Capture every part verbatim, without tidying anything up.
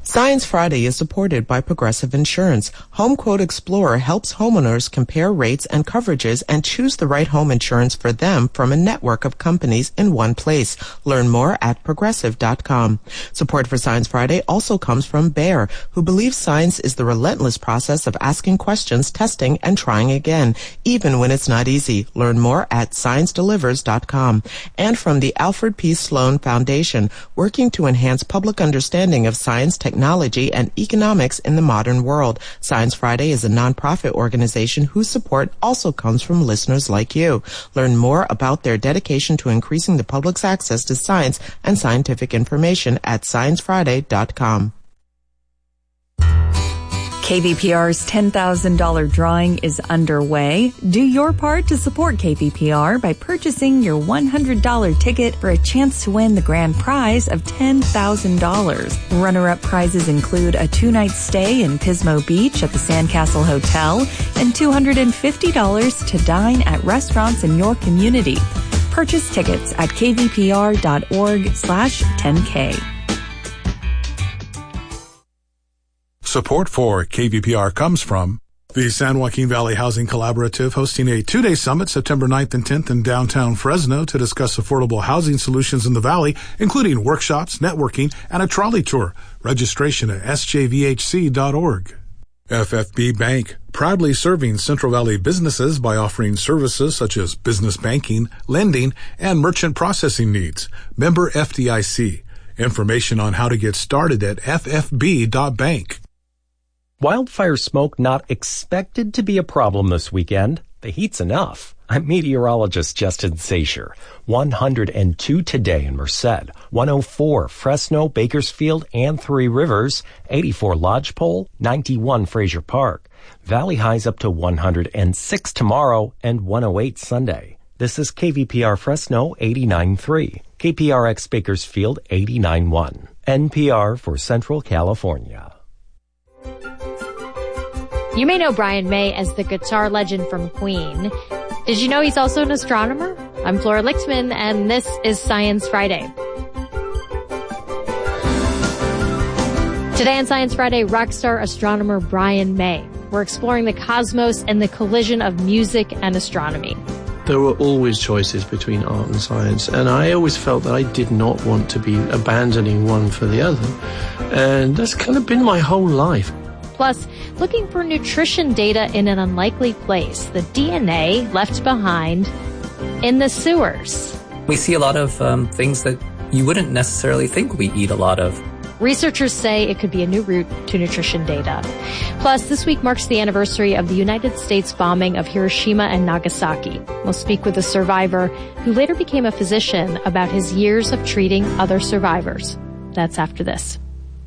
Science Friday is supported by Progressive Insurance. Home Quote Explorer helps homeowners compare rates and coverages and choose the right home insurance for them from a network of companies in one place. Learn more at progressive dot com. Support for Science Friday also comes from Bayer, who believes science is the relentless process of asking questions, testing, and trying again, even when it's not easy. Learn more at science delivers dot com. And from the Alfred P. Sloan Foundation, working to enhance public understanding of science, technology, Technology and economics in the modern world. Science Friday is a nonprofit organization whose support also comes from listeners like you. Learn more about their dedication to increasing the public's access to science and scientific information at science friday dot com. K V P R's ten thousand dollars drawing is underway. Do your part to support K V P R by purchasing your one hundred dollars ticket for a chance to win the grand prize of ten thousand dollars. Runner-up prizes include a two-night stay in Pismo Beach at the Sandcastle Hotel and two hundred fifty dollars to dine at restaurants in your community. Purchase tickets at k v p r dot org slash ten k. Support for K V P R comes from the San Joaquin Valley Housing Collaborative, hosting a two-day summit September ninth and tenth in downtown Fresno to discuss affordable housing solutions in the valley, including workshops, networking, and a trolley tour. Registration at s j v h c dot org. F F B Bank, proudly serving Central Valley businesses by offering services such as business banking, lending, and merchant processing needs. Member F D I C. Information on how to get started at f f b dot bank. Wildfire smoke not expected to be a problem this weekend. The heat's enough. I'm meteorologist Justin Sacher. one hundred two today in Merced, one oh four Fresno, Bakersfield, and Three Rivers, eighty-four Lodgepole, ninety-one Frazier Park. Valley highs up to one hundred six tomorrow and one oh eight Sunday. This is K V P R Fresno eighty-nine point three, K P R X Bakersfield eighty-nine point one, N P R for Central California. You may know Brian May as the guitar legend from Queen. Did you know he's also an astronomer? I'm Flora Lichtman, and this is Science Friday. Today on Science Friday, rock star astronomer Brian May. We're exploring the cosmos and the collision of music and astronomy. There were always choices between art and science, and I always felt that I did not want to be abandoning one for the other. And that's kind of been my whole life. Plus, looking for nutrition data in an unlikely place, the D N A left behind in the sewers. We see a lot of um, things that you wouldn't necessarily think we eat a lot of. Researchers say it could be a new route to nutrition data. Plus, this week marks the anniversary of the United States bombing of Hiroshima and Nagasaki. We'll speak with a survivor who later became a physician about his years of treating other survivors. That's after this.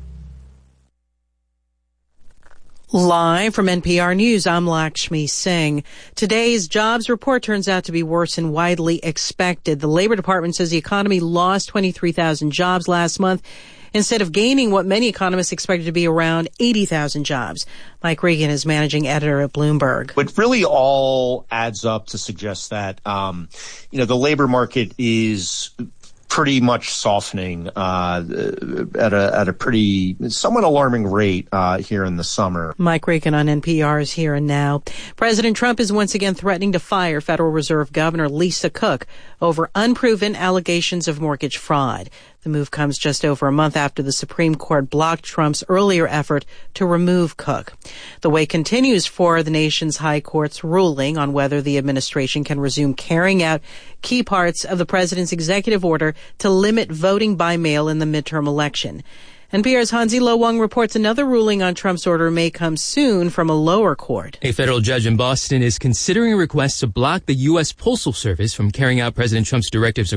Live from N P R News, I'm Lakshmi Singh. Today's jobs report turns out to be worse than widely expected. The Labor Department says the economy lost twenty-three thousand jobs last month instead of gaining what many economists expected to be around eighty thousand jobs. Mike Regan is managing editor at Bloomberg. It really all adds up to suggest that, um, you know, the labor market is pretty much softening uh, at a at a pretty somewhat alarming rate uh, here in the summer. Mike Regan on N P R's Here and Now. President Trump is once again threatening to fire Federal Reserve Governor Lisa Cook over unproven allegations of mortgage fraud. The move comes just over a month after the Supreme Court blocked Trump's earlier effort to remove Cook. The wait continues for the nation's high court's ruling on whether the administration can resume carrying out key parts of the president's executive order to limit voting by mail in the midterm election. N P R's Hansi Lo Wang reports another ruling on Trump's order may come soon from a lower court. A federal judge in Boston is considering a request to block the U S Postal Service from carrying out President Trump's directives